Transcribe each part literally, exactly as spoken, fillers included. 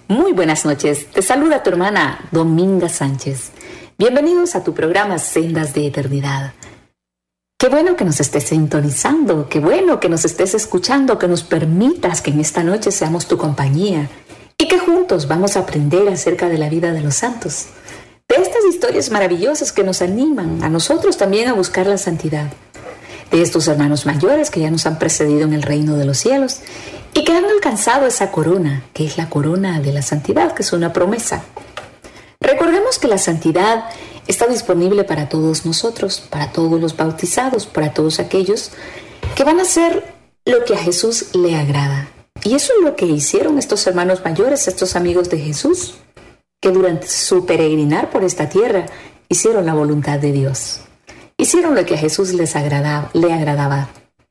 Muy buenas noches. Te saluda tu hermana Dominga Sánchez. Bienvenidos a tu programa Sendas de Eternidad. Qué bueno que nos estés sintonizando, qué bueno que nos estés escuchando, que nos permitas que en esta noche seamos tu compañía y que juntos vamos a aprender acerca de la vida de los santos, de estas historias maravillosas que nos animan a nosotros también a buscar la santidad, de estos hermanos mayores que ya nos han precedido en el reino de los cielos y que han alcanzado esa corona, que es la corona de la santidad, que es una promesa. Recordemos que la santidad está disponible para todos nosotros, para todos los bautizados, para todos aquellos que van a hacer lo que a Jesús le agrada. Y eso es lo que hicieron estos hermanos mayores, estos amigos de Jesús, que durante su peregrinar por esta tierra hicieron la voluntad de Dios. Hicieron lo que a Jesús les agradaba, le agradaba.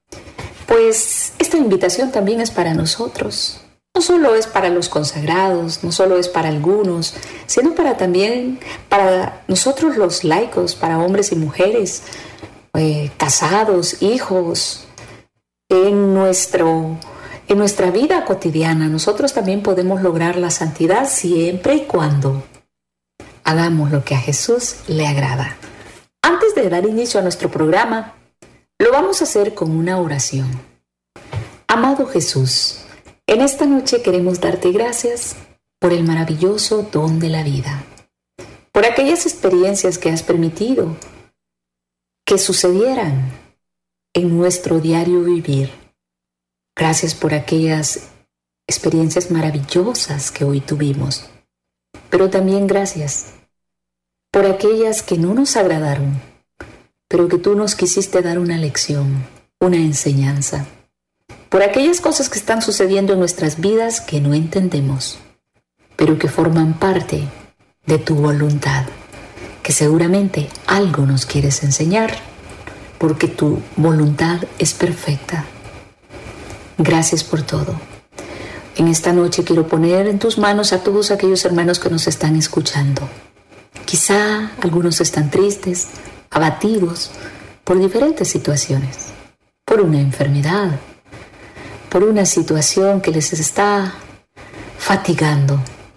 Pues esta invitación también es para nosotros. No solo es para los consagrados, no solo es para algunos, sino para también para nosotros los laicos, para hombres y mujeres, eh, casados, hijos. En, nuestro, en nuestra vida cotidiana nosotros también podemos lograr la santidad siempre y cuando hagamos lo que a Jesús le agrada. Antes de dar inicio a nuestro programa, lo vamos a hacer con una oración. Amado Jesús, en esta noche queremos darte gracias por el maravilloso don de la vida, por aquellas experiencias que has permitido que sucedieran en nuestro diario vivir. Gracias por aquellas experiencias maravillosas que hoy tuvimos, pero también gracias por aquellas que no nos agradaron, pero que tú nos quisiste dar una lección, una enseñanza. Por aquellas cosas que están sucediendo en nuestras vidas que no entendemos, pero que forman parte de tu voluntad, que seguramente algo nos quieres enseñar, porque tu voluntad es perfecta. Gracias por todo. En esta noche quiero poner en tus manos a todos aquellos hermanos que nos están escuchando. Quizá algunos están tristes, abatidos por diferentes situaciones, por una enfermedad, por una situación que les está fatigando.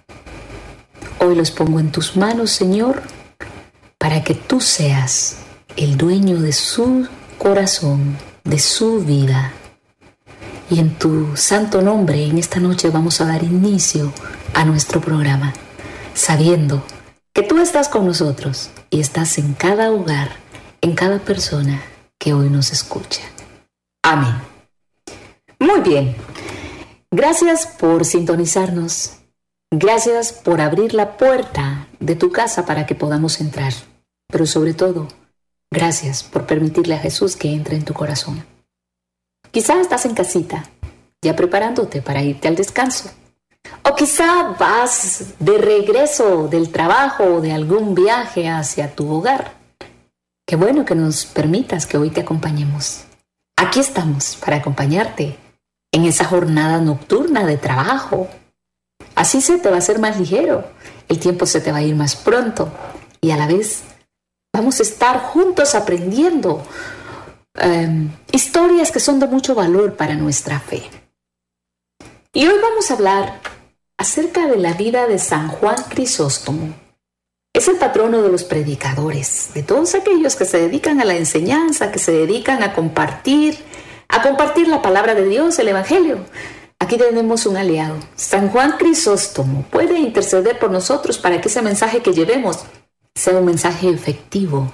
Hoy los pongo en tus manos, Señor, para que tú seas el dueño de su corazón, de su vida. Y en tu santo nombre, en esta noche vamos a dar inicio a nuestro programa, sabiendo que tú estás con nosotros y estás en cada hogar, en cada persona que hoy nos escucha. Amén. Muy bien, gracias por sintonizarnos, gracias por abrir la puerta de tu casa para que podamos entrar, pero sobre todo, gracias por permitirle a Jesús que entre en tu corazón. Quizá estás en casita, ya preparándote para irte al descanso, o quizá vas de regreso del trabajo o de algún viaje hacia tu hogar. Qué bueno que nos permitas que hoy te acompañemos. Aquí estamos para acompañarte en esa jornada nocturna de trabajo. Así se te va a hacer más ligero, el tiempo se te va a ir más pronto y a la vez vamos a estar juntos aprendiendo um, historias que son de mucho valor para nuestra fe. Y hoy vamos a hablar acerca de la vida de San Juan Crisóstomo. Es el patrono de los predicadores, de todos aquellos que se dedican a la enseñanza, que se dedican a compartir a compartir la palabra de Dios, el Evangelio. Aquí tenemos un aliado. San Juan Crisóstomo puede interceder por nosotros para que ese mensaje que llevemos sea un mensaje efectivo